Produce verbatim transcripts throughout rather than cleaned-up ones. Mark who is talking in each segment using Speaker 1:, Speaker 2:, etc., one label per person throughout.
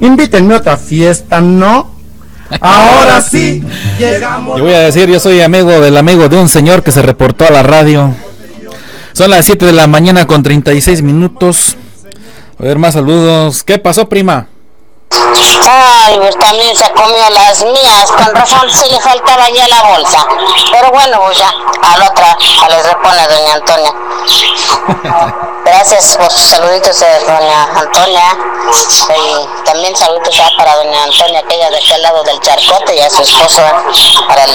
Speaker 1: Invítenme a otra fiesta, ¿no? Ahora sí, llegamos.
Speaker 2: Yo voy a decir, yo soy amigo del amigo de un señor que se reportó a la radio. Son las siete de la mañana con treinta y seis minutos. A ver, más saludos. ¿Qué pasó, prima?
Speaker 3: Ay, pues también se comió las mías, con razón sí le faltaba ya la bolsa. Pero bueno, pues ya, a la otra, a les repone doña Antonia. Gracias por sus saluditos de doña Antonia. Y también saluditos ya para doña Antonia, aquella de aquel lado del charcote, y a su esposo para el...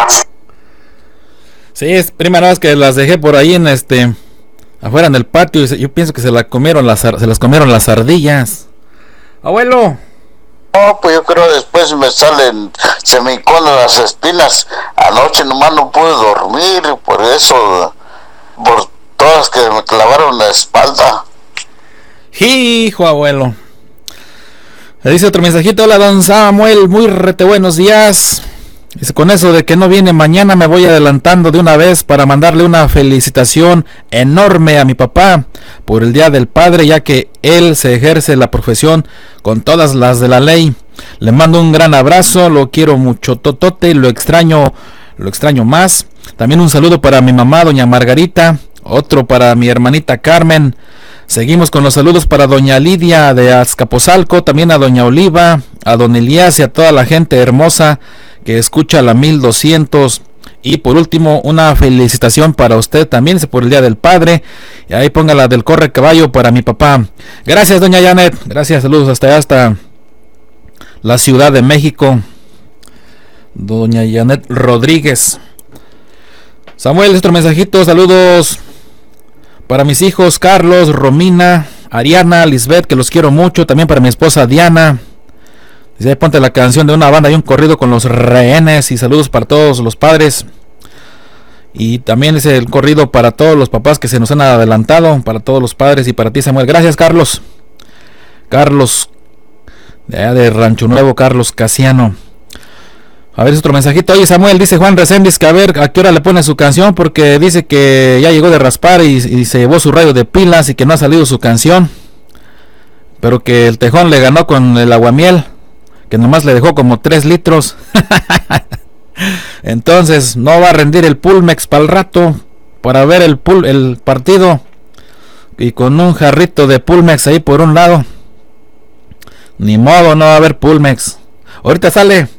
Speaker 2: Sí, es primera vez que las dejé por ahí en este, afuera en el patio, y yo pienso que se la comieron las, se las comieron las ardillas. Abuelo.
Speaker 4: No, pues yo creo después me salen, se me hinconan las espinas. Anoche nomás no pude dormir, por eso, por todas que me clavaron la espalda.
Speaker 2: Hijo, abuelo. Le dice otro mensajito: hola, don Samuel, muy rete buenos días. Dice, con eso de que no viene mañana, me voy adelantando de una vez para mandarle una felicitación enorme a mi papá por el Día del Padre, ya que él se ejerce la profesión con todas las de la ley. Le mando un gran abrazo, lo quiero mucho, totote, lo extraño, lo extraño más. También un saludo para mi mamá, doña Margarita, otro para mi hermanita Carmen. Seguimos con los saludos para doña Lidia de Azcapotzalco, también a doña Oliva, a don Elías y a toda la gente hermosa que escucha la mil doscientos. Y por último, una felicitación para usted también por el Día del Padre. Y ahí ponga la del corre caballo para mi papá. Gracias, doña Janet. Gracias, saludos hasta allá, hasta la Ciudad de México. Doña Janet Rodríguez. Samuel, otro mensajito, saludos para mis hijos Carlos, Romina, Ariana, Lisbeth, que los quiero mucho. También para mi esposa Diana. Dice, ponte la canción de una banda y un corrido con los rehenes. Y saludos para todos los padres. Y también es el corrido para todos los papás que se nos han adelantado. Para todos los padres y para ti, Samuel. Gracias, Carlos. Carlos, de allá de Rancho Nuevo, Carlos Casiano. A ver, es otro mensajito. Oye, Samuel, dice Juan Reséndiz que a ver a qué hora le pone su canción, porque dice que ya llegó de raspar y, y se llevó su radio de pilas y que no ha salido su canción. Pero que el tejón le ganó con el aguamiel, que nomás le dejó como tres litros. Entonces no va a rendir el Pulmex para el rato, para ver el, pul el partido. Y con un jarrito de Pulmex ahí por un lado. Ni modo, no va a haber Pulmex. Ahorita sale.